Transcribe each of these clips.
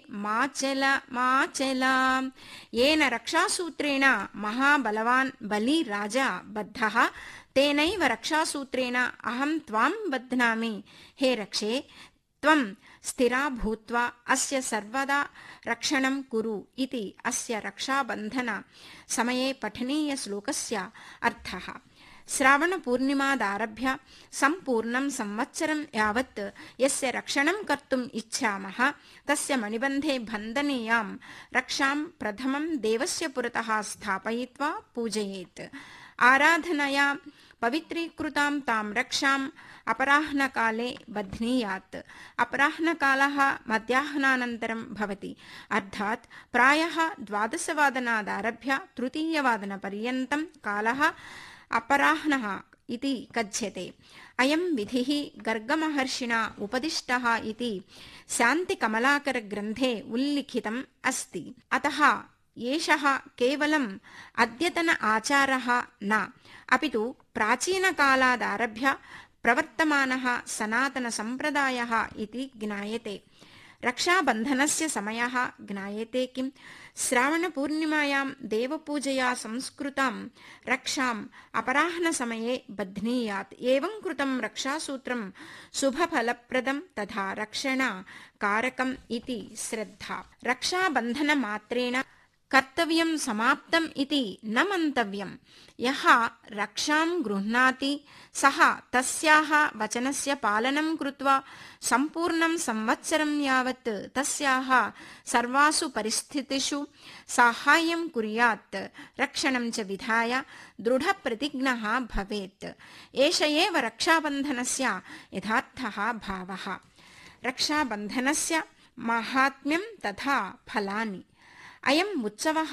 माचला येन रक्षासूत्रेण महाबलवान् बली राजा बद्धः तेनैव रक्षासूत्रेण अहं त्वां बध्नामि। हे रक्षे, त्वं स्थिरा भूत्वा अस्य सर्वदा रक्षणं कुरु इति अस्य रक्षाबन्धन समये पठनीय श्लोकस्य अर्थः। श्रावणपूर्णिमादारभ्य सम्पूर्णं संवत्सरं यावत् यस्य रक्षणं कर्तुम् इच्छामः तस्य मणिबन्धे बन्धनीयां रक्षां प्रथमं देवस्य पुरतः स्थापयित्वा पूजयेत्। आराधनया पवित्रीकृतां तां रक्षाम् अपराह्नकाले बध्नीयात्। अपराह्नकालः मध्याह्नानन्तरं भवति, अर्थात् प्रायः 12वादनादारभ्य तृतीयवादनपर्यन्तं कालः अपराह्नः इति कथ्यते। अयं विधिः गर्गमहर्षिणा उपदिष्टः इति शान्तिकमलाकरग्रन्थे उल्लिखितम् अस्ति। अतः एषः केवलम् अद्यतन आचारः न, अपि तु प्राचीनकालादारभ्य प्रवर्तमानः सनातनसम्प्रदायः इति ज्ञायते। रक्षाबन्धनस्य समयः ज्ञायते किम्? श्रावणपूर्णिमायां देवपूजया संस्कृतां रक्षाम् अपराह्नसमये बध्नीयात्। एवं कृतं रक्षासूत्रं शुभफलप्रदं तथा रक्षणकारकम् इति श्रद्धा। रक्षाबन्धनमात्रेण कर्तव्यं समाप्तम् इति न मन्तव्यम्। यः रक्षां गृह्णाति सः तस्याः वचनस्य पालनं कृत्वा सम्पूर्णं संवत्सरं यावत् तस्याः सर्वासु परिस्थितिषु साहाय्यं कुर्यात्, रक्षणं च विधाय दृढप्रतिज्ञः भवेत्। एष एव रक्षाबन्धनस्य यथार्थः भावः। रक्षाबन्धनस्य माहात्म्यं तथा फलानि। अयम् उत्सवः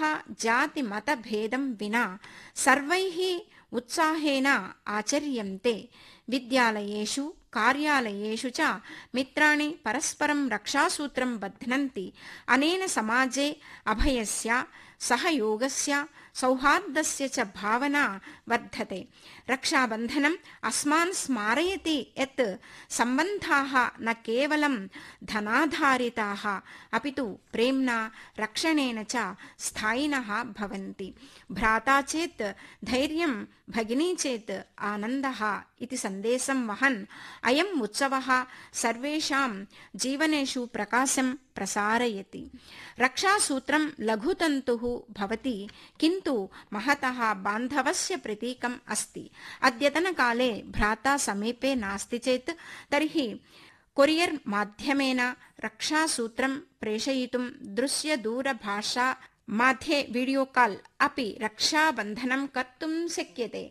जातिमतभेदं विना सर्वैः उत्साहेन आचर्यन्ते। विद्यालयेषु कार्यालयेषु च मित्राणि परस्परं रक्षासूत्रं बध्नन्ति। अनेन समाजे अभयस्य, सहयोगस्य, सौहार्दस्य च भावना वर्धते। रक्षाबन्धनम् अस्मान् स्मारयति यत् सम्बन्धाः न केवलं धनाधारिताः अपि तु प्रेम्णा रक्षणेन च स्थायिनः भवन्ति। भ्राता चेत् धैर्यं, भगिनी चेत् आनन्दः इति सन्देशं वहन् अयम् उत्सवः सर्वेषां जीवनेषु प्रकाशं प्रसारयति। रक्षासूत्रं लघुतन्तुः भवति, किन्तु महतः बान्धवस्य प्रतीकम् अस्ति। अद्यतनकाले भ्राता समीपे नास्ति चेत् तर्हि कोरियर् माध्यमेन रक्षासूत्रं प्रेषयितुं दृश्यदूरभाषा मध्ये वीडियो काल् अपि रक्षाबन्धनं कर्तुं शक्यते।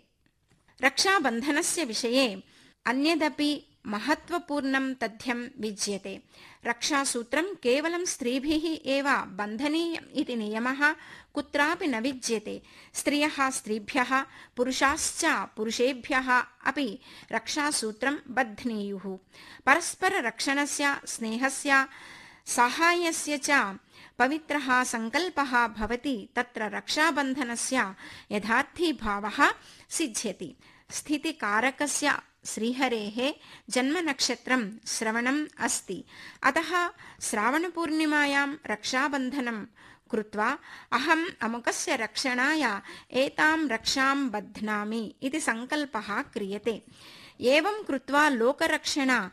रक्षाबन्धनस्य विषये अन्यदपि महत्वपूर्णं तथ्यं विद्यते। रक्षासूत्रं केवलं स्त्रीभिः एव बन्धनीयम् इति नियमः कुत्रापि न विद्यते। स्त्रियः स्त्रीभ्यः, पुरुषाश्च पुरुषेभ्यः अपि रक्षासूत्रं बध्नीयुः। परस्पररक्षणस्य, स्नेहस्य, साहाय्यस्य च पवित्रः सङ्कल्पः भवति। तत्र रक्षाबन्धनस्य यथार्थी भावः सिद्ध्यति। स्थितिकारकस्य श्रीहरेः जन्मनक्षत्रं श्रवणम् अस्ति। अतः श्रावणपूर्णिमायां रक्षाबन्धनं कृत्वा अहम् अमुकस्य रक्षणाय एतां रक्षां बध्नामि इति सङ्कल्पः क्रियते। एवं कृत्वा लोकरक्षण